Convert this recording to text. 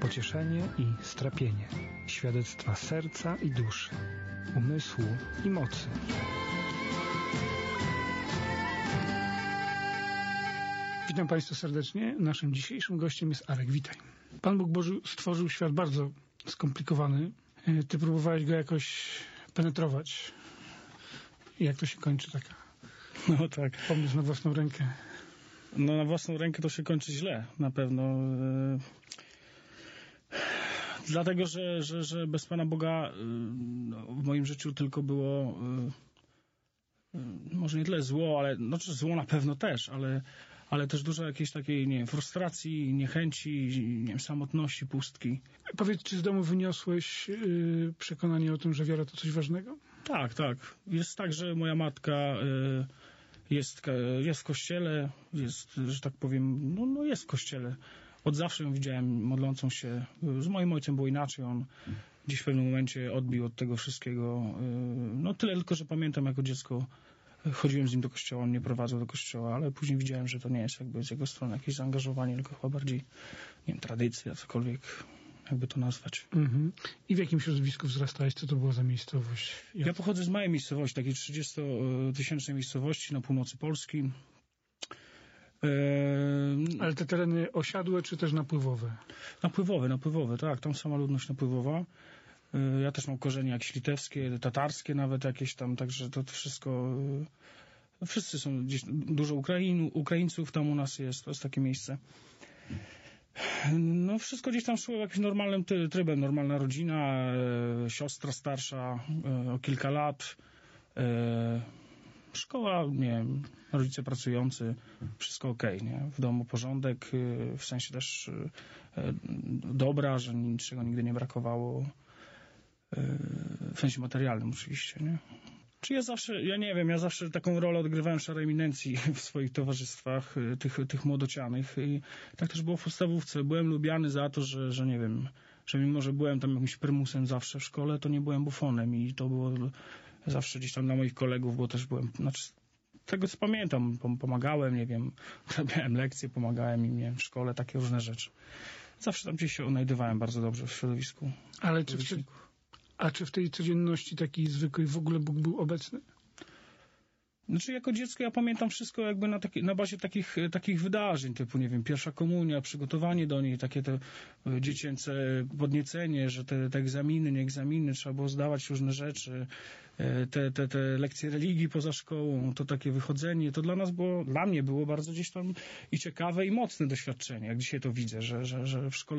pocieszenie i strapienie, świadectwa serca i duszy, umysłu i mocy. Witam Państwa serdecznie. Naszym dzisiejszym gościem jest Arek. Witaj. Pan Bóg Boży stworzył świat bardzo skomplikowany. Ty próbowałeś go jakoś penetrować. I jak to się kończy taka? No tak. Pomysł na własną rękę. No na własną rękę to się kończy źle, na pewno. Dlatego, że bez Pana Boga w moim życiu tylko było może nie tyle zło, ale no zło na pewno też, ale też dużo jakiejś takiej, nie wiem, frustracji, niechęci, nie wiem, samotności, pustki. Powiedz, czy z domu wyniosłeś przekonanie o tym, że wiara to coś ważnego? Tak. Jest tak, że moja matka jest w kościele, jest, że tak powiem, no jest w kościele. Od zawsze ją widziałem modlącą się. Z moim ojcem było inaczej. On gdzieś w pewnym momencie odbił od tego wszystkiego. No tyle tylko, że pamiętam jako dziecko chodziłem z nim do kościoła, on mnie prowadził do kościoła, ale później widziałem, że to nie jest jakby z jego strony jakieś zaangażowanie, tylko chyba bardziej, nie wiem, tradycja, cokolwiek, jakby to nazwać. Mhm. I w jakim środowisku wzrastałeś? Co to była za miejscowość? Ja pochodzę z małej miejscowości, takiej 30-tysięcznej miejscowości na północy Polski. Ale te tereny osiadłe, czy też napływowe? Napływowe, tak. Tam sama ludność napływowa. Ja też mam korzenie jakieś litewskie, tatarskie nawet jakieś tam, także to wszystko... Wszyscy są gdzieś, dużo Ukraińców tam u nas jest, to jest takie miejsce. No wszystko gdzieś tam szło jakimś normalnym trybem, normalna rodzina, siostra starsza o kilka lat, szkoła, nie wiem, rodzice pracujący, wszystko okej, nie? W domu porządek, w sensie też dobra, że niczego nigdy nie brakowało, w sensie materialnym oczywiście, nie? Czy ja zawsze taką rolę odgrywałem szarej eminencji w swoich towarzystwach, tych młodocianych i tak też było w podstawówce. Byłem lubiany za to, że nie wiem, że mimo, że byłem tam jakimś prymusem zawsze w szkole, to nie byłem bufonem i to było zawsze gdzieś tam dla moich kolegów, bo też byłem, tego co pamiętam, pomagałem, nie wiem, robiłem lekcje, pomagałem im, nie wiem, w szkole, takie różne rzeczy. Zawsze tam gdzieś się odnajdywałem bardzo dobrze w środowisku. Ale czy w tej codzienności takiej zwykłej w ogóle Bóg był obecny? Znaczy jako dziecko ja pamiętam wszystko jakby na bazie takich wydarzeń, typu, nie wiem, pierwsza komunia, przygotowanie do niej, takie te dziecięce podniecenie, że te egzaminy, nie egzaminy, trzeba było zdawać różne rzeczy, te lekcje religii poza szkołą, to takie wychodzenie, to dla mnie było bardzo gdzieś tam i ciekawe, i mocne doświadczenie, jak dzisiaj to widzę, że w szkole